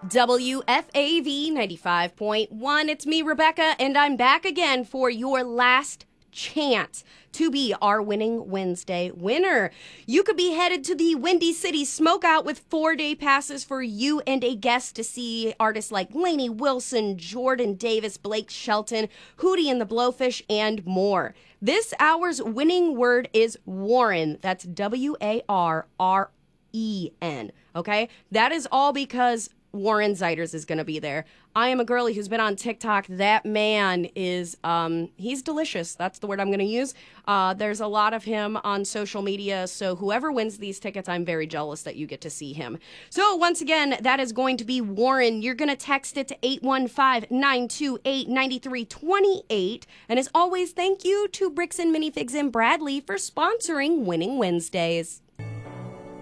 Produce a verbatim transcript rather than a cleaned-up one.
W F A V ninety-five point one. It's me, Rebecca, and I'm back again for your last chance to be our Winning Wednesday winner. You could be headed to the Windy City Smokeout with four-day passes for you and a guest to see artists like Lainey Wilson, Jordan Davis, Blake Shelton, Hootie and the Blowfish, and more. This hour's winning word is Warren. That's W A R R E N. Okay? That is all because Warren Zeiders is going to be there. I am a girly who's been on TikTok. That man is, um, he's delicious. That's the word I'm going to use. Uh, there's a lot of him on social media, so whoever wins these tickets, I'm very jealous that you get to see him. So once again, that is going to be Warren. You're going to text it to eight one five, nine two eight, nine three two eight. And as always, thank you to Bricks and Minifigs and Bradley for sponsoring Winning Wednesdays.